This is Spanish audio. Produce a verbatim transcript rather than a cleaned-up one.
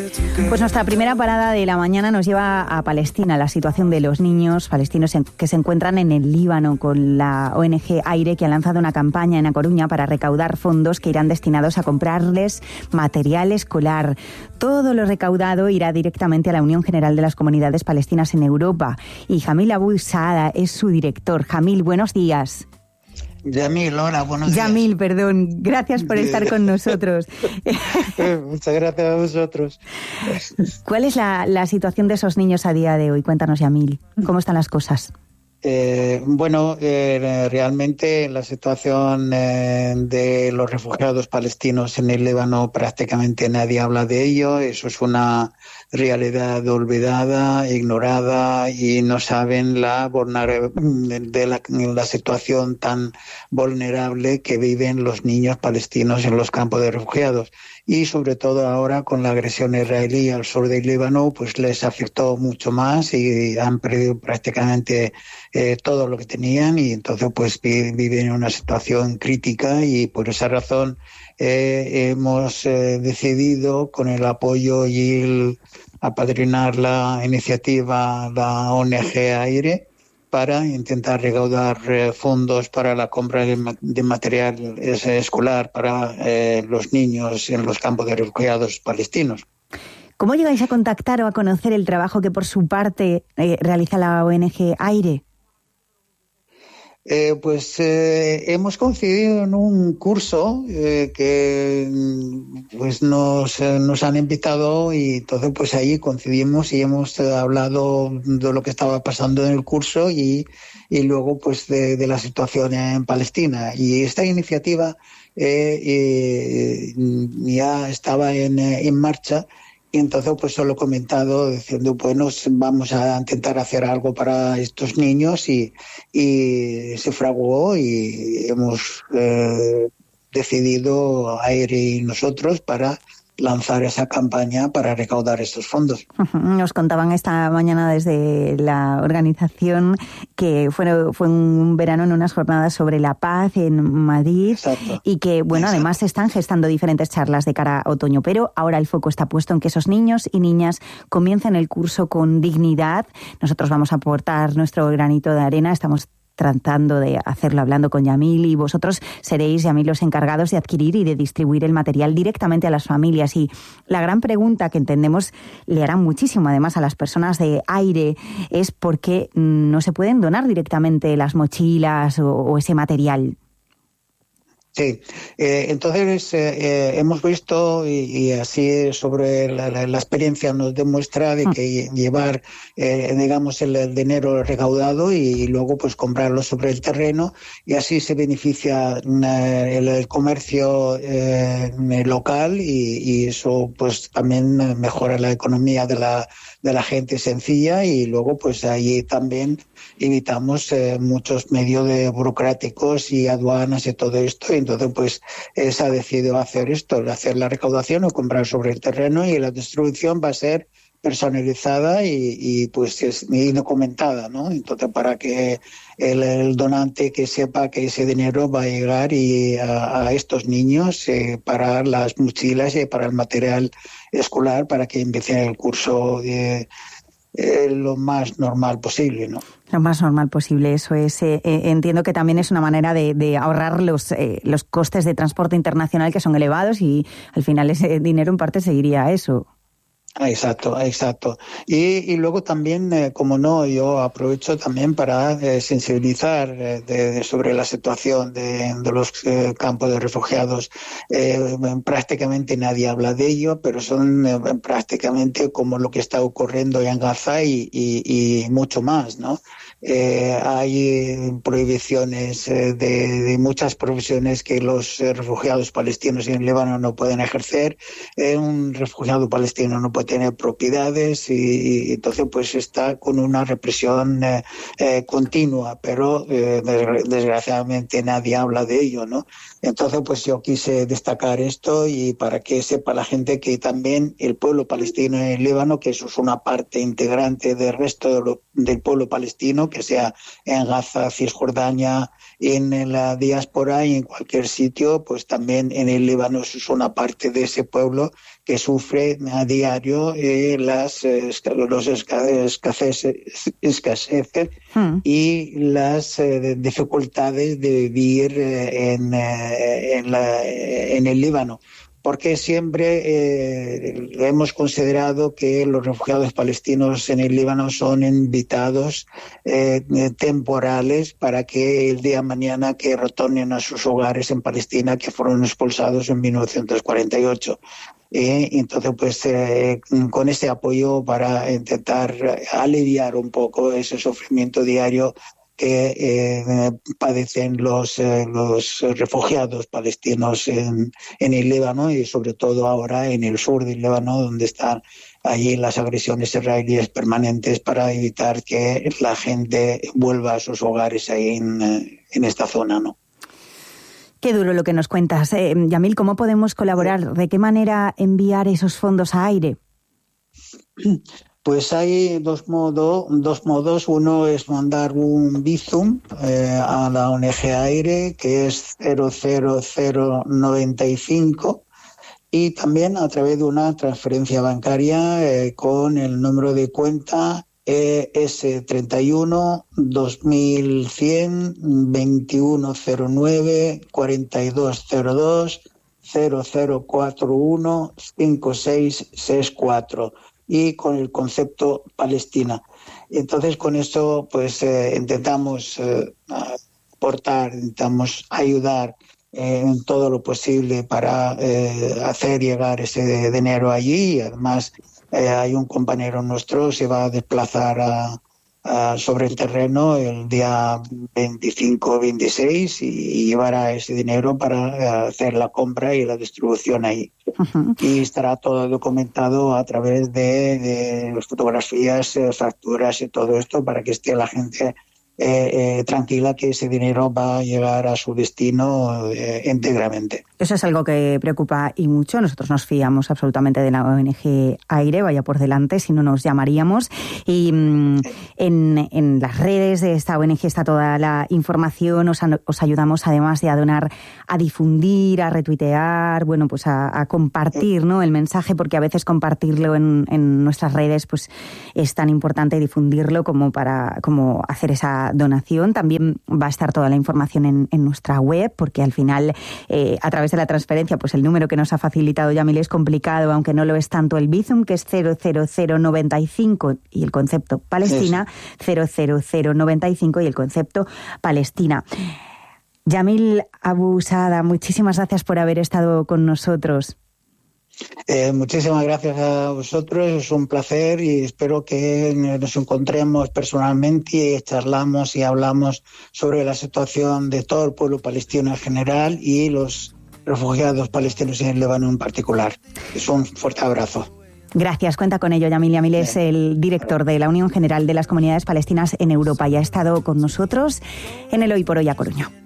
Pues nuestra primera parada de la mañana nos lleva a Palestina, la situación de los niños palestinos que se encuentran en el Líbano, con la O N G AIRE, que ha lanzado una campaña en A Coruña para recaudar fondos que irán destinados a comprarles material escolar. Todo lo recaudado irá directamente a la Unión General de las Comunidades Palestinas en Europa. Y Jamil Abu Saada es su director. Jamil, buenos días. Yamil, hola, buenos días. Yamil, perdón, gracias por estar con nosotros. Muchas gracias a vosotros. ¿Cuál es la, la situación de esos niños a día de hoy? Cuéntanos, Yamil, ¿cómo están las cosas? Eh, bueno, eh, realmente la situación eh, de los refugiados palestinos en el Líbano prácticamente nadie habla de ello. Eso es una realidad olvidada, ignorada, y no saben la, de la, la situación tan vulnerable que viven los niños palestinos en los campos de refugiados. Y sobre todo ahora con la agresión israelí al sur del Líbano, pues les afectó mucho más y han perdido prácticamente eh, todo lo que tenían, y entonces pues viven en una situación crítica, y por esa razón eh, hemos eh, decidido, con el apoyo y el apadrinar la iniciativa, la O N G AIRE, para intentar recaudar eh, fondos para la compra de, de material eh, escolar para eh, los niños en los campos de refugiados palestinos. ¿Cómo llegáis a contactar o a conocer el trabajo que por su parte eh, realiza la O N G AIRE? Eh, pues eh, hemos coincidido en un curso eh, que pues nos, eh, nos han invitado, y entonces pues ahí coincidimos y hemos eh, hablado de lo que estaba pasando en el curso y, y luego pues de, de la situación en Palestina. Y esta iniciativa eh, eh, ya estaba en, en marcha. Y entonces pues solo he comentado diciendo, bueno, vamos a intentar hacer algo para estos niños, y, y se fraguó y hemos eh, decidido, AIRE y nosotros, para lanzar esa campaña para recaudar estos fondos. Nos contaban esta mañana desde la organización que fue, fue un verano en unas jornadas sobre la paz en Madrid. Exacto. Y que, bueno, Exacto. Además se están gestando diferentes charlas de cara a otoño, pero ahora el foco está puesto en que esos niños y niñas comiencen el curso con dignidad. Nosotros vamos a aportar nuestro granito de arena, estamos tratando de hacerlo hablando con Yamil, y vosotros seréis, Yamil, los encargados de adquirir y de distribuir el material directamente a las familias. Y la gran pregunta que entendemos le hará muchísimo además a las personas de AIRE es por qué no se pueden donar directamente las mochilas o, o ese material. Sí, eh, entonces eh, eh, hemos visto, y, y así sobre la, la, la experiencia nos demuestra de que llevar, eh, digamos, el, el dinero recaudado y luego pues comprarlo sobre el terreno, y así se beneficia eh, el, el comercio eh, local, y, y eso pues también mejora la economía de la de la gente sencilla, y luego pues ahí también evitamos eh, muchos medios de burocráticos y aduanas y todo esto. Y entonces pues eh, se ha decidido hacer esto, hacer la recaudación o comprar sobre el terreno, y la distribución va a ser personalizada y, y pues es y documentada, ¿no? Entonces para que el, el donante que sepa que ese dinero va a llegar y a, a estos niños eh, para las mochilas y para el material escolar, para que empiecen el curso de, eh, lo más normal posible, ¿no? Lo más normal posible, eso es. Eh, eh, entiendo que también es una manera de, de ahorrar los, eh, los costes de transporte internacional, que son elevados, y al final ese dinero en parte seguiría a eso. Exacto, exacto. Y, y luego también, eh, como no, yo aprovecho también para eh, sensibilizar eh, de, de sobre la situación de, de los eh, campos de refugiados. Eh, prácticamente nadie habla de ello, pero son eh, prácticamente como lo que está ocurriendo en Gaza y, y, y mucho más, ¿no? Eh, hay prohibiciones eh, de, de muchas profesiones que los eh, refugiados palestinos en el Líbano no pueden ejercer. Eh, un refugiado palestino no puede tener propiedades, y, y entonces pues está con una represión eh, eh, continua, pero eh, desgraciadamente nadie habla de ello, ¿no? Entonces pues yo quise destacar esto, y para que sepa la gente que también el pueblo palestino en el Líbano, que eso es una parte integrante del resto de lo, del pueblo palestino, que sea en Gaza, Cisjordania, en la diáspora y en cualquier sitio, pues también en el Líbano es una parte de ese pueblo que sufre a diario eh, las eh, los escaseces, escaseces hmm. y las eh, dificultades de vivir eh, en, eh, en, la, en el Líbano. Porque siempre eh, hemos considerado que los refugiados palestinos en el Líbano son invitados eh, temporales para que el día de mañana que retornen a sus hogares en Palestina, que fueron expulsados en mil novecientos cuarenta y ocho. Eh, entonces, pues eh, con ese apoyo para intentar aliviar un poco ese sufrimiento diario que eh, padecen los, eh, los refugiados palestinos en, en el Líbano y sobre todo ahora en el sur del Líbano, donde están allí las agresiones israelíes permanentes para evitar que la gente vuelva a sus hogares ahí en, en esta zona, ¿no? Qué duro lo que nos cuentas. Eh, Yamil, ¿cómo podemos colaborar? ¿De qué manera enviar esos fondos a Aire? Pues hay dos, modo, dos modos. Uno es mandar un Bizum eh, a la O N G Aire, que es cero cero cero noventa y cinco, y también a través de una transferencia bancaria eh, con el número de cuenta E S treinta y uno dos mil cien veintiuno cero nueve cuarenta y dos cero dos cero cero cuatro uno cinco seis seis cuatro. Y con el concepto Palestina. Entonces, con esto, pues eh, intentamos eh, aportar, intentamos ayudar eh, en todo lo posible para eh, hacer llegar ese dinero allí. Y además, eh, hay un compañero nuestro se va a desplazar a, a, sobre el terreno el día veinticinco veintiséis y, y llevará ese dinero para hacer la compra y la distribución ahí. Uh-huh. Y estará todo documentado a través de, de fotografías, eh, facturas y todo esto para que esté la gente eh, eh, tranquila que ese dinero va a llegar a su destino eh, íntegramente. Eso es algo que preocupa y mucho. Nosotros nos fiamos absolutamente de la O N G Aire, vaya por delante, si no nos llamaríamos. Y mmm, en, en las redes de esta O N G está toda la información. Os, os ayudamos además de a donar, a difundir, a retuitear, bueno, pues a, a compartir, ¿no?, el mensaje, porque a veces compartirlo en, en nuestras redes pues es tan importante difundirlo como para como hacer esa donación. También va a estar toda la información en, en nuestra web, porque al final eh, a través de la transferencia, pues el número que nos ha facilitado Yamil es complicado, aunque no lo es tanto el Bizum, que es cero cero cero noventa y cinco, y el concepto Palestina, cero cero cero noventa y cinco y el concepto Palestina. Yamil Abu Saada, muchísimas gracias por haber estado con nosotros. Eh, muchísimas gracias a vosotros, es un placer y espero que nos encontremos personalmente y charlamos y hablamos sobre la situación de todo el pueblo palestino en general y los refugiados palestinos en el Líbano en particular. Es un fuerte abrazo. Gracias, cuenta con ello. Yamil Yamil es el director de la Unión General de las Comunidades Palestinas en Europa y ha estado con nosotros en el Hoy por Hoy a Coruña.